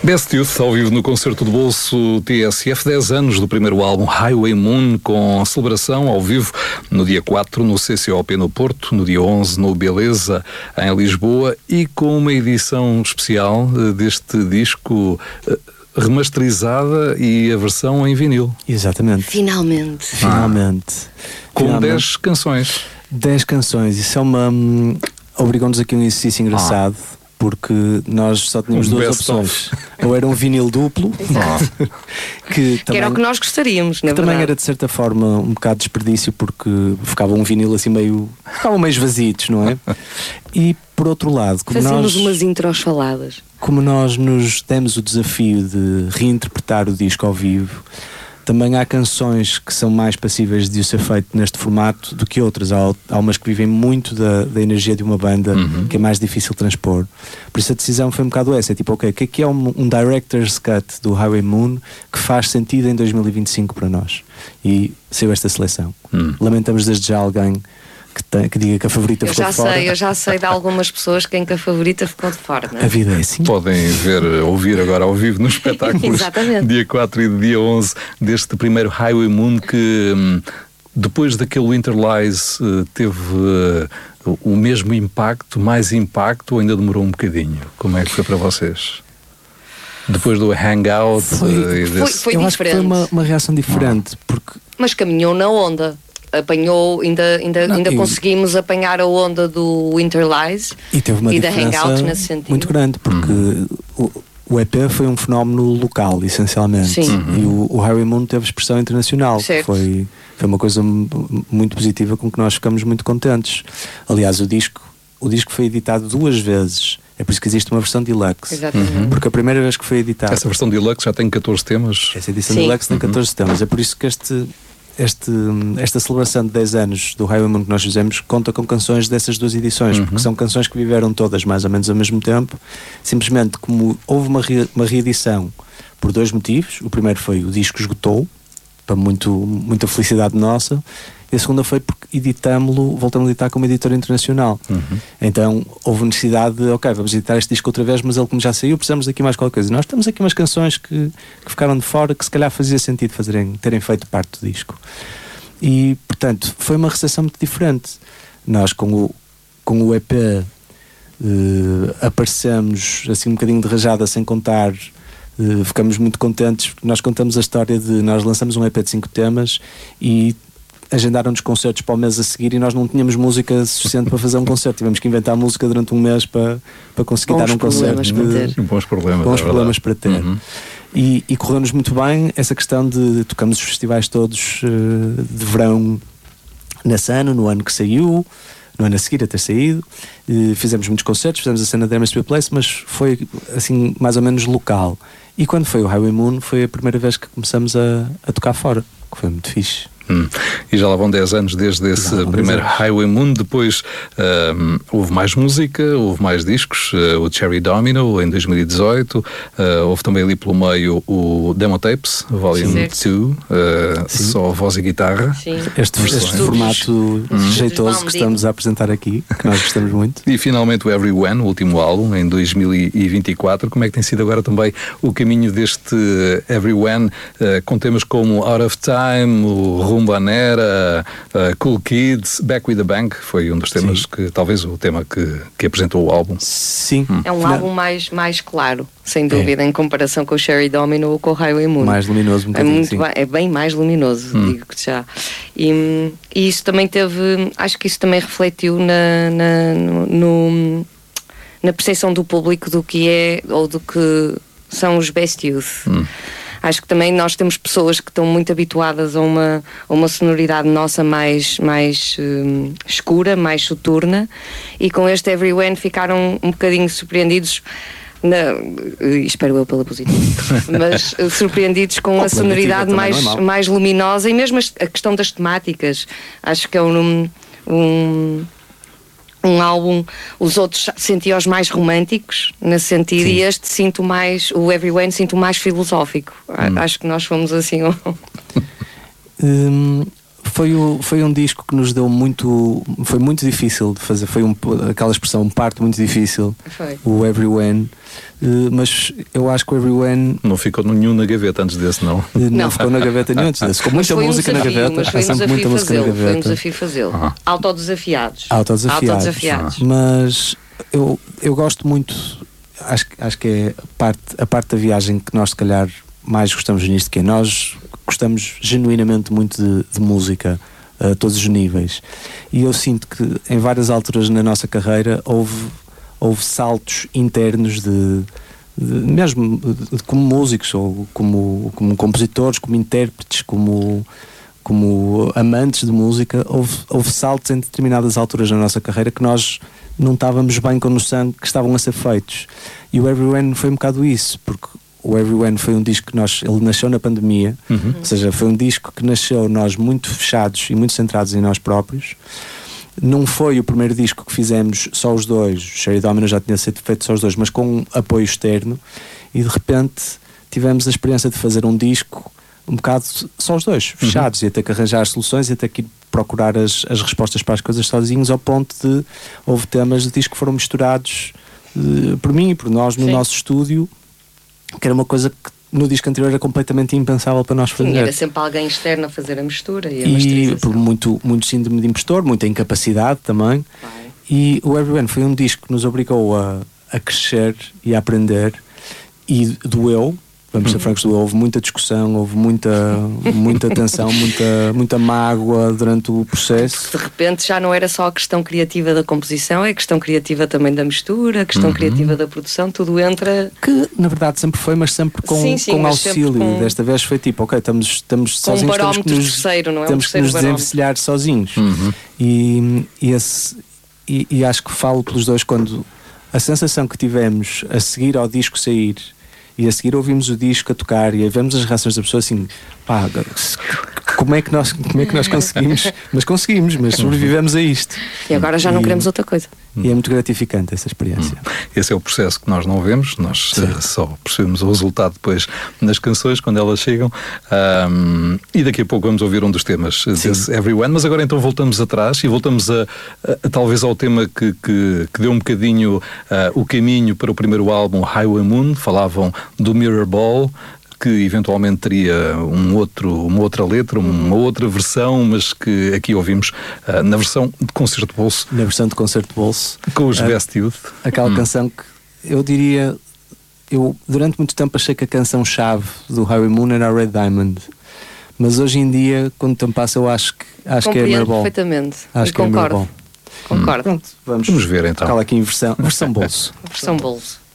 Best Youth, ao vivo no Concerto de Bolso TSF, 10 anos do primeiro álbum Highway Moon, com celebração ao vivo no dia 4 no CCOP no Porto, no dia 11 no Beleza, em Lisboa, e com uma edição especial deste disco remasterizada e a versão em vinil. Exatamente. Finalmente. Com 10 canções. 10 canções. Isso é uma... obrigou-nos aqui um exercício engraçado. Porque nós só tínhamos duas opções. Ou era um vinil duplo, que era o que nós gostaríamos, na verdade. Também era de certa forma um bocado de desperdício, porque ficava um vinil assim meio... ficavam meio vazios, não é? E por outro lado, fazíamos umas intros faladas. Como nós nos demos o desafio de reinterpretar o disco ao vivo, também há canções que são mais passíveis de ser feito neste formato do que outras. Há umas que vivem muito da energia de uma banda, que é mais difícil transpor. Por isso a decisão foi um bocado essa. É tipo, ok, o que é um Director's Cut do Highway Moon que faz sentido em 2025 para nós? E saiu esta seleção. Lamentamos desde já alguém que diga que a favorita ficou de fora. Eu já sei de algumas pessoas que a favorita ficou de fora, não é? A vida é assim. Podem ouvir agora ao vivo nos espetáculos dia 4 e dia 11 deste primeiro Highway Moon, que depois daquele Winter Lies teve o mesmo impacto, mais impacto, ou ainda demorou um bocadinho? Como é que foi para vocês? Depois do Hangout? Foi eu diferente. acho que foi uma reação diferente, porque... Mas caminhou na onda. Apanhou, ainda conseguimos apanhar a onda do Winter Lies e teve uma da Hangout nesse sentido. Muito grande, porque o EP foi um fenómeno local, essencialmente. Sim. E o Highway Moon teve expressão internacional. Foi uma coisa muito positiva com que nós ficamos muito contentes. Aliás, o disco foi editado 2 vezes. É por isso que existe uma versão deluxe. Exatamente. Porque a primeira vez que foi editado... Essa versão deluxe já tem 14 temas. Essa edição deluxe tem 14 temas. É por isso que esta celebração de 10 anos do Highway Moon que nós fizemos conta com canções dessas 2 edições, porque são canções que viveram todas mais ou menos ao mesmo tempo. Simplesmente, como houve uma reedição por 2 motivos. O primeiro foi o disco esgotou, para muita felicidade nossa, e a segunda foi porque voltamos a editar como editora internacional. Então houve necessidade de, ok, vamos editar este disco outra vez, mas ele como já saiu, precisamos daqui mais qualquer coisa. Nós temos aqui umas canções que ficaram de fora, que se calhar fazia sentido terem feito parte do disco. E portanto foi uma recepção muito diferente. Nós com o EP aparecemos assim um bocadinho de rajada, sem contar. Ficamos muito contentes porque nós contamos a história de nós lançamos um EP de 5 temas e agendaram-nos concertos para o mês a seguir e nós não tínhamos música suficiente para fazer um concerto. Tivemos que inventar música durante um mês para conseguir dar um concerto. Bons problemas para ter. E correu-nos muito bem essa questão de tocamos os festivais todos de verão nesse ano, no ano que saiu, no ano a seguir a ter saído. Fizemos muitos concertos, fizemos a cena da MSP Place, mas foi assim mais ou menos local. E quando foi o Highway Moon foi a primeira vez que começamos a tocar fora, que foi muito fixe. E já lá vão 10 anos desde esse primeiro Highway Moon. Depois houve mais música, houve mais discos, o Cherry Domino em 2018, houve também ali pelo meio o Demo Tapes Volume 2, só voz e guitarra. Sim. Este formato jeitoso que estamos a apresentar aqui, que nós gostamos muito. E finalmente o Everyone, o último álbum, em 2024. Como é que tem sido agora também o caminho deste Everyone, com temas como Out of Time, o Rumba Nera, Cool Kids, Back with the Bang, foi um dos temas que, talvez o tema que apresentou o álbum. Sim. É um álbum mais claro, sem dúvida, em comparação com o Cherry Domino ou com o Highway Moon. Mais luminoso, é bem mais luminoso, digo-te já. E isso também acho que isso também refletiu na percepção do público do que é, ou do que são os Best Youth. Acho que também nós temos pessoas que estão muito habituadas a uma sonoridade nossa mais escura, mais soturna, e com este Everyone ficaram um bocadinho surpreendidos, espero eu pela positiva, mas surpreendidos com a sonoridade mais luminosa, e mesmo a questão das temáticas. Acho que é um álbum, os outros senti-os mais românticos nesse sentido. E este o Everyone sinto mais filosófico. Acho que nós fomos assim. Foi um disco que nos deu foi muito difícil de fazer, aquela expressão, parte muito difícil. Foi. O Everyone, Mas eu acho que o Everywhere não ficou nenhum na gaveta antes desse, não? Não ficou na gaveta nenhum antes desse. Com muita música na gaveta. Mas foi um desafio fazê-lo. Autodesafiados. Mas eu gosto muito, acho que é a parte da viagem que nós se calhar mais gostamos nisto, que é nós gostamos genuinamente muito de música a todos os níveis, e eu sinto que em várias alturas na nossa carreira houve saltos internos mesmo como músicos ou como compositores, como intérpretes, como amantes de música. Houve saltos em determinadas alturas na nossa carreira que nós não estávamos bem com noção que estavam a ser feitos, e o Everywhere foi um bocado isso, porque o Everywhere foi um disco que ele nasceu na pandemia, ou seja, foi um disco que nasceu nós muito fechados e muito centrados em nós próprios. Não foi o primeiro disco que fizemos só os dois, o Sherry Domino já tinha sido feito só os dois, mas com apoio externo, e de repente tivemos a experiência de fazer um disco um bocado só os dois, fechados, e até que arranjar soluções e até que ir procurar as respostas para as coisas sozinhos, ao ponto de houve temas de disco que foram misturados por mim e por nós no nosso estúdio, que era uma coisa que no disco anterior era completamente impensável para nós fazer. Sim, era sempre alguém externo a fazer a mistura e a masterização. Por muito síndrome de impostor, muita incapacidade também. E o Everywhere foi um disco que nos obrigou a crescer e a aprender, e doeu. Vamos ser francos, houve muita discussão, houve muita tensão, muita mágoa durante o processo. De repente já não era só a questão criativa da composição, é a questão criativa também da mistura, a questão criativa da produção, tudo entra... Que na verdade sempre foi, mas sempre com auxílio. Sempre desta vez foi tipo, ok, estamos sozinhos, um barómetro terceiro, não é? Temos que nos desenvencilhar sozinhos. E acho que falo pelos dois quando a sensação que tivemos a seguir ao disco sair, e a seguir ouvimos o disco a tocar e vemos as reações da pessoa assim, pá, como é que nós conseguimos? Mas sobrevivemos a isto. E agora já não queremos outra coisa. E é muito gratificante essa experiência. Esse é o processo que nós não vemos, nós só percebemos o resultado depois nas canções, quando elas chegam. E daqui a pouco vamos ouvir um dos temas desse Everyone, mas agora então voltamos atrás e voltamos a talvez ao tema que deu um bocadinho o caminho para o primeiro álbum, Highway Moon. Falavam do Mirror Ball, que eventualmente teria uma outra letra, uma outra versão, mas que aqui ouvimos na versão de concerto de bolso. Na versão de concerto de bolso. Com os Best Youth. Aquela canção que eu diria, eu durante muito tempo achei que a canção-chave do Highway Moon era a Red Diamond. Mas hoje em dia, quando o tempo passa, eu acho que é a Mirror Ball. Perfeitamente. Acho que é a Mirror Ball. Concordo. Pronto, vamos ver então. Aqui em versão bolso. Versão bolso.